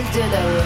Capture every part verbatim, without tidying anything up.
Golden Hour.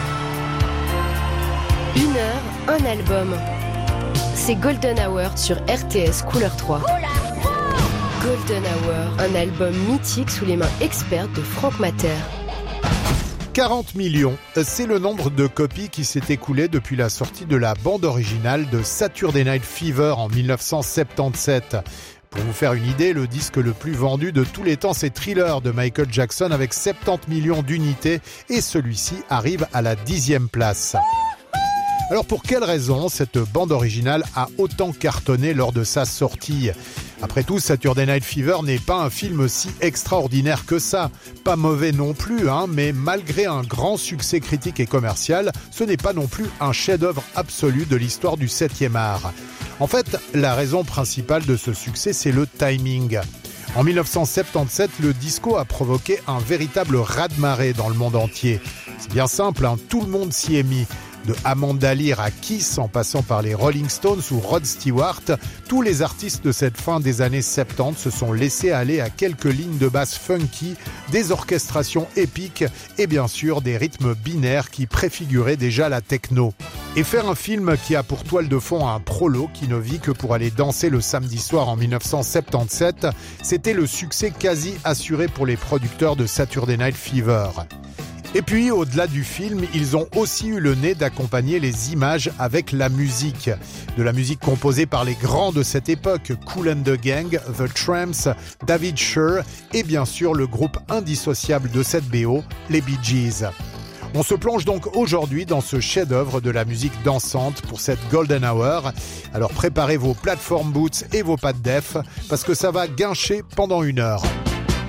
Une heure, un album. C'est Golden Hour sur R T S Couleur trois. Golden Hour, un album mythique sous les mains expertes de Franck Mater. quarante millions, c'est le nombre de copies qui s'est écoulé depuis la sortie de la bande originale de Saturday Night Fever en dix-neuf cent soixante-dix-sept. Pour vous faire une idée, le disque le plus vendu de tous les temps, c'est Thriller de Michael Jackson avec soixante-dix millions d'unités et celui-ci arrive à la dixième place. Alors pour quelle raison cette bande originale a autant cartonné lors de sa sortie ? Après tout, Saturday Night Fever n'est pas un film si extraordinaire que ça. Pas mauvais non plus, hein, mais malgré un grand succès critique et commercial, ce n'est pas non plus un chef-d'œuvre absolu de l'histoire du septième art. En fait, la raison principale de ce succès, c'est le timing. En dix-neuf cent soixante-dix-sept, le disco a provoqué un véritable raz-de-marée dans le monde entier. C'est bien simple, hein, tout le monde s'y est mis. De Amanda Lear à Kiss, en passant par les Rolling Stones ou Rod Stewart, tous les artistes de cette fin des années soixante-dix se sont laissés aller à quelques lignes de basse funky, des orchestrations épiques et bien sûr des rythmes binaires qui préfiguraient déjà la techno. Et faire un film qui a pour toile de fond un prolo qui ne vit que pour aller danser le samedi soir en dix-neuf cent soixante-dix-sept, c'était le succès quasi assuré pour les producteurs de Saturday Night Fever. Et puis, au-delà du film, ils ont aussi eu le nez d'accompagner les images avec la musique. De la musique composée par les grands de cette époque, Kool and the Gang, The Tramps, David Sher et bien sûr le groupe indissociable de cette B O, les Bee Gees. On se plonge donc aujourd'hui dans ce chef-d'œuvre de la musique dansante pour cette Golden Hour. Alors préparez vos platform boots et vos pattes def parce que ça va guincher pendant une heure.